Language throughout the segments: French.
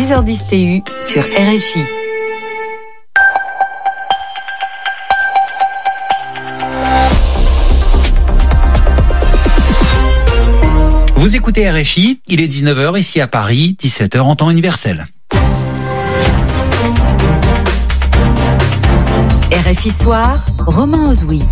6h10 TU sur RFI. Vous écoutez RFI, il est 19h ici à Paris, 17h en temps universel. RFI Soir, Romain Ozoui.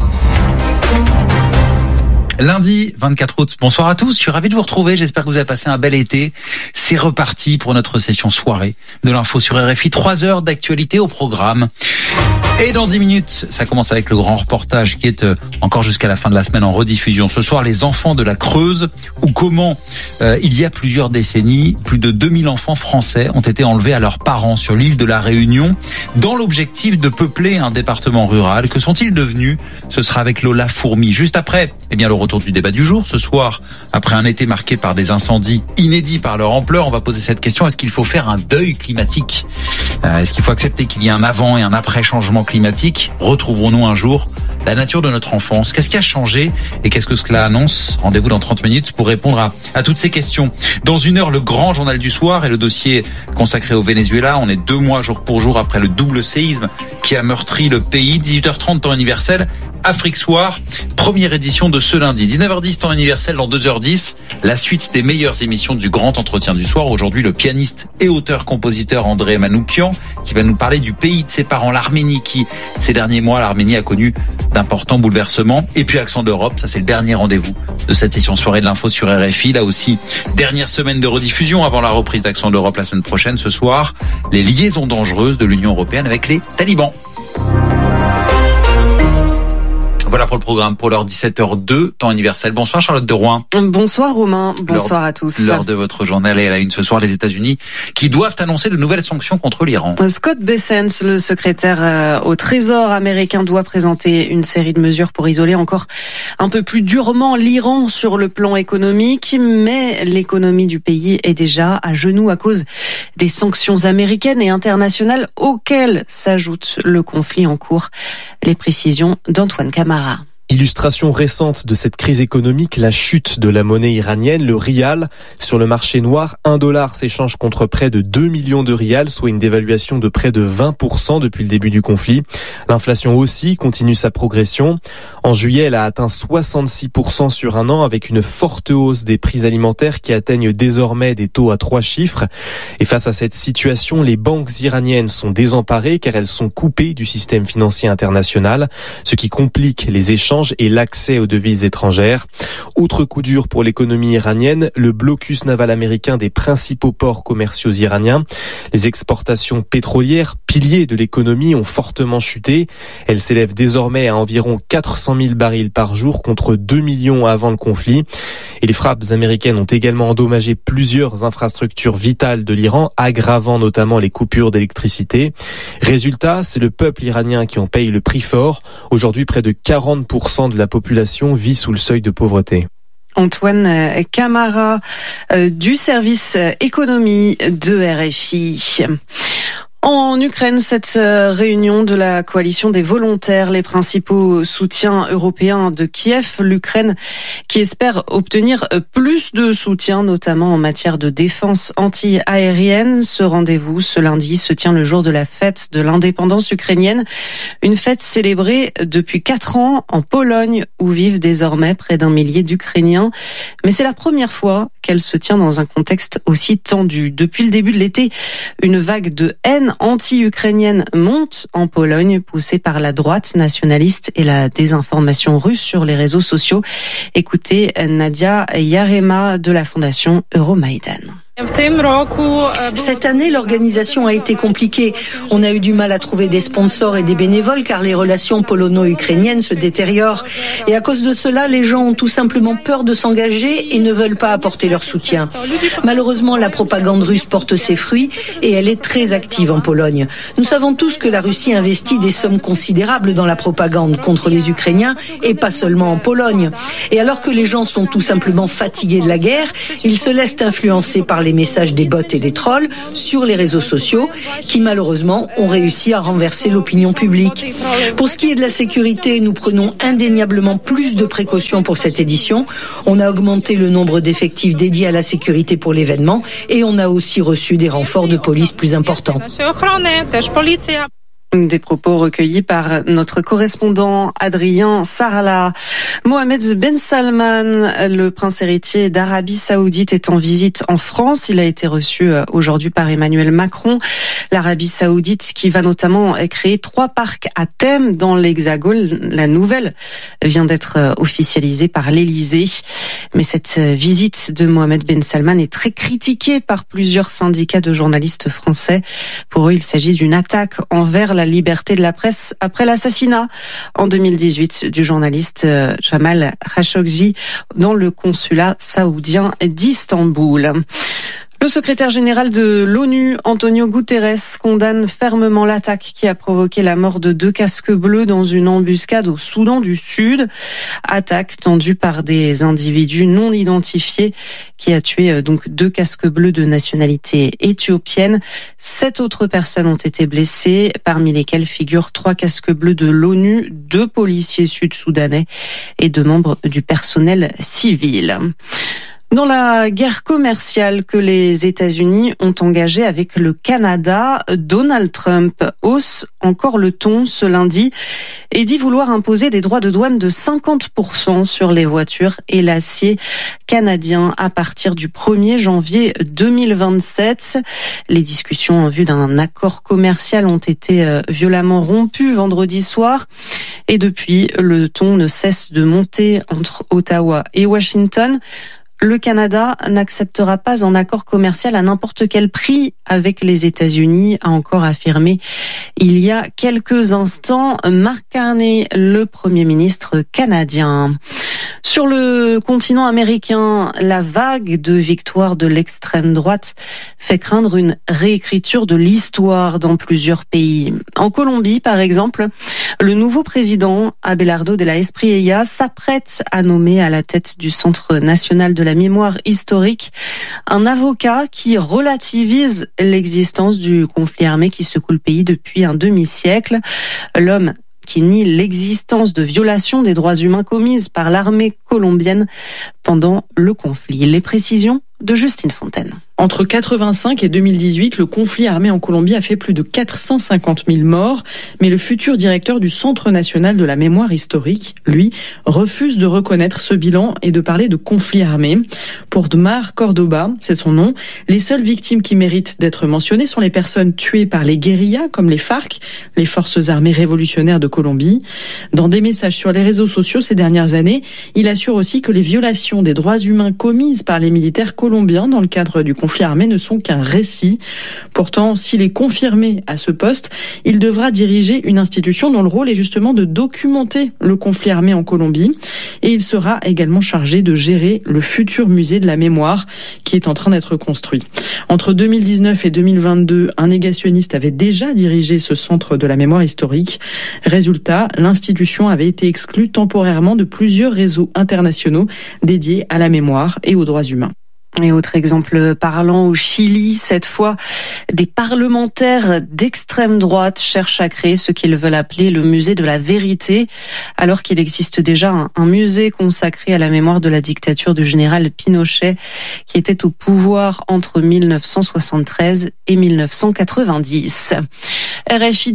Lundi 24 août, bonsoir à tous, je suis ravi de vous retrouver, j'espère que vous avez passé un bel été. C'est reparti pour notre session soirée de l'info sur RFI, 3 heures d'actualité au programme. Et dans 10 minutes, ça commence avec le grand reportage qui est encore jusqu'à la fin de la semaine en rediffusion. Ce soir, les enfants de la Creuse, ou comment il y a plusieurs décennies, plus de 2000 enfants français ont été enlevés à leurs parents sur l'île de la Réunion, dans l'objectif de peupler un département rural. Que sont-ils devenus? Ce sera avec Lola Fourmi. Juste après, le retour du débat du jour. Ce soir, après un été marqué par des incendies inédits par leur ampleur, on va poser cette question: est-ce qu'il faut faire un deuil climatique? Est-ce qu'il faut accepter qu'il y ait un avant et un après changement climatique? Retrouverons-nous un jour la nature de notre enfance? Qu'est-ce qui a changé et qu'est-ce que cela annonce? Rendez-vous dans 30 minutes pour répondre à toutes ces questions. Dans une heure, le grand journal du soir et le dossier consacré au Venezuela. On est 2 mois jour pour jour après le double séisme qui a meurtri le pays. 18h30 temps universel, Afrique Soir, première édition de ce lundi. 19h10 temps universel, dans 2h10, la suite des meilleures émissions du grand entretien du soir. Aujourd'hui, le pianiste et auteur-compositeur André Manoukian qui va nous parler du pays de ses parents, l'Arménie, qui, ces derniers mois, l'Arménie a connu d'importants bouleversements. Et puis Accent d'Europe, ça c'est le dernier rendez-vous de cette session soirée de l'info sur RFI. Là aussi, dernière semaine de rediffusion avant la reprise d'Accent d'Europe la semaine prochaine. Ce soir, les liaisons dangereuses de l'Union européenne avec les talibans. Voilà pour le programme, pour l'heure 17h02, temps universel. Bonsoir Charlotte de Rouen. Bonsoir Romain, bonsoir à tous. L'heure de votre journal est à la une ce soir, les États-Unis qui doivent annoncer de nouvelles sanctions contre l'Iran. Scott Bessent, le secrétaire au Trésor américain, doit présenter une série de mesures pour isoler encore un peu plus durement l'Iran sur le plan économique, mais l'économie du pays est déjà à genoux à cause des sanctions américaines et internationales auxquelles s'ajoute le conflit en cours. Les précisions d'Antoine Camara. Illustration récente de cette crise économique, la chute de la monnaie iranienne, le rial. Sur le marché noir, $1 s'échange contre près de 2 millions de rials, soit une dévaluation de près de 20% depuis le début du conflit. L'inflation aussi continue sa progression. En juillet, elle a atteint 66% sur un an, avec une forte hausse des prix alimentaires qui atteignent désormais des taux à 3 chiffres. Et face à cette situation, les banques iraniennes sont désemparées car elles sont coupées du système financier international, ce qui complique les échanges et l'accès aux devises étrangères. Autre coup dur pour l'économie iranienne, le blocus naval américain des principaux ports commerciaux iraniens. Les exportations pétrolières, piliers de l'économie, ont fortement chuté. Elles s'élèvent désormais à environ 400 000 barils par jour contre 2 millions avant le conflit. Et les frappes américaines ont également endommagé plusieurs infrastructures vitales de l'Iran, aggravant notamment les coupures d'électricité. Résultat, c'est le peuple iranien qui en paye le prix fort. Aujourd'hui, près de 40% de la population vit sous le seuil de pauvreté. Antoine Camara du service économie de RFI. En Ukraine, cette réunion de la coalition des volontaires, les principaux soutiens européens de Kiev, l'Ukraine qui espère obtenir plus de soutien, notamment en matière de défense anti-aérienne. Ce rendez-vous, ce lundi, se tient le jour de la fête de l'indépendance ukrainienne. Une fête célébrée depuis 4 ans en Pologne, où vivent désormais près d'1 millier d'Ukrainiens. Mais c'est la première fois qu'elle se tient dans un contexte aussi tendu. Depuis le début de l'été, une vague de haine anti-ukrainienne monte en Pologne, poussée par la droite nationaliste et la désinformation russe sur les réseaux sociaux. Écoutez Nadia Yarema de la fondation Euromaïdan. Cette année, l'organisation a été compliquée. On a eu du mal à trouver des sponsors et des bénévoles car les relations polono-ukrainiennes se détériorent. Et à cause de cela, les gens ont tout simplement peur de s'engager et ne veulent pas apporter leur soutien. Malheureusement, la propagande russe porte ses fruits et elle est très active en Pologne. Nous savons tous que la Russie investit des sommes considérables dans la propagande contre les Ukrainiens et pas seulement en Pologne. Et alors que les gens sont tout simplement fatigués de la guerre, ils se laissent influencer par les les messages des bots et des trolls sur les réseaux sociaux qui malheureusement ont réussi à renverser l'opinion publique. Pour ce qui est de la sécurité, nous prenons indéniablement plus de précautions pour cette édition. On a augmenté le nombre d'effectifs dédiés à la sécurité pour l'événement et on a aussi reçu des renforts de police plus importants. Des propos recueillis par notre correspondant Adrien Sarala. Mohammed Ben Salman, le prince héritier d'Arabie Saoudite, est en visite en France. Il a été reçu aujourd'hui par Emmanuel Macron. L'Arabie Saoudite qui va notamment créer 3 parcs à thème dans l'Hexagone. La nouvelle vient d'être officialisée par l'Élysée. Mais cette visite de Mohammed Ben Salman est très critiquée par plusieurs syndicats de journalistes français. Pour eux, il s'agit d'une attaque envers la liberté de la presse après l'assassinat en 2018 du journaliste Jamal Khashoggi dans le consulat saoudien d'Istanbul. Le secrétaire général de l'ONU, Antonio Guterres, condamne fermement l'attaque qui a provoqué la mort de 2 casques bleus dans une embuscade au Soudan du Sud. Attaque tendue par des individus non identifiés qui a tué donc 2 casques bleus de nationalité éthiopienne. 7 autres personnes ont été blessées, parmi lesquelles figurent 3 casques bleus de l'ONU, 2 policiers sud-soudanais et 2 membres du personnel civil. Dans la guerre commerciale que les États-Unis ont engagée avec le Canada, Donald Trump hausse encore le ton ce lundi et dit vouloir imposer des droits de douane de 50% sur les voitures et l'acier canadien à partir du 1er janvier 2027. Les discussions en vue d'un accord commercial ont été violemment rompues vendredi soir et depuis, le ton ne cesse de monter entre Ottawa et Washington. Le Canada n'acceptera pas un accord commercial à n'importe quel prix avec les États-Unis, a encore affirmé il y a quelques instants Mark Carney, le Premier ministre canadien. Sur le continent américain, la vague de victoires de l'extrême droite fait craindre une réécriture de l'histoire dans plusieurs pays. En Colombie, par exemple, le nouveau président, Abelardo de la Espriella, s'apprête à nommer à la tête du Centre national de la mémoire historique un avocat qui relativise l'existence du conflit armé qui secoue le pays depuis un demi-siècle. L'homme qui nie l'existence de violations des droits humains commises par l'armée colombienne pendant le conflit. Les précisions de Justine Fontaine. Entre 1985 et 2018, le conflit armé en Colombie a fait plus de 450 000 morts. Mais le futur directeur du Centre national de la mémoire historique, lui, refuse de reconnaître ce bilan et de parler de conflit armé. Pour Dmar Cordoba, c'est son nom, les seules victimes qui méritent d'être mentionnées sont les personnes tuées par les guérillas, comme les FARC, les forces armées révolutionnaires de Colombie. Dans des messages sur les réseaux sociaux ces dernières années, il assure aussi que les violations des droits humains commises par les militaires colombiens dans le cadre du conflit armé ne sont qu'un récit. Pourtant, s'il est confirmé à ce poste, il devra diriger une institution dont le rôle est justement de documenter le conflit armé en Colombie. Et il sera également chargé de gérer le futur musée de la mémoire qui est en train d'être construit. Entre 2019 et 2022, un négationniste avait déjà dirigé ce centre de la mémoire historique. Résultat, l'institution avait été exclue temporairement de plusieurs réseaux internationaux dédiés à la mémoire et aux droits humains. Et autre exemple parlant au Chili, cette fois, des parlementaires d'extrême droite cherchent à créer ce qu'ils veulent appeler le musée de la vérité, alors qu'il existe déjà un musée consacré à la mémoire de la dictature du général Pinochet, qui était au pouvoir entre 1973 et 1990. RFI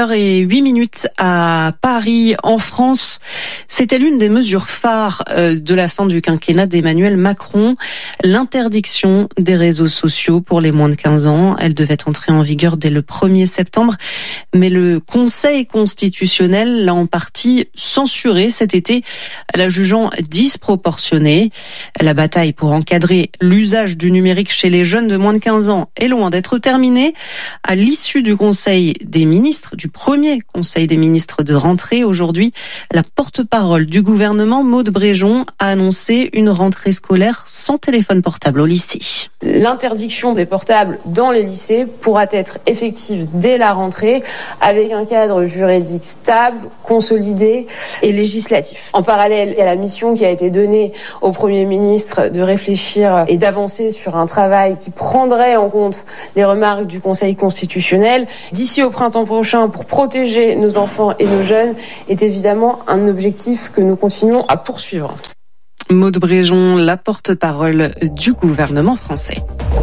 19h08 à Paris, en France. C'était l'une des mesures phares de la fin du quinquennat d'Emmanuel Macron, l'interdiction des réseaux sociaux pour les moins de 15 ans. Elle devait entrer en vigueur dès le 1er septembre, mais le Conseil constitutionnel l'a en partie censurée cet été, la jugeant disproportionnée. La bataille pour encadrer l'usage du numérique chez les jeunes de moins de 15 ans est loin d'être terminée. À l'issue du Conseil Conseil des ministres, du premier Conseil des ministres de rentrée. Aujourd'hui, la porte-parole du gouvernement, Maude Bréjon, a annoncé une rentrée scolaire sans téléphone portable au lycée. L'interdiction des portables dans les lycées pourra être effective dès la rentrée avec un cadre juridique stable, consolidé et législatif. En parallèle, il y a la mission qui a été donnée au Premier ministre de réfléchir et d'avancer sur un travail qui prendrait en compte les remarques du Conseil constitutionnel. D'ici au printemps prochain, pour protéger nos enfants et nos jeunes, est évidemment un objectif que nous continuons à poursuivre. Maude Bréjon, la porte-parole du gouvernement français.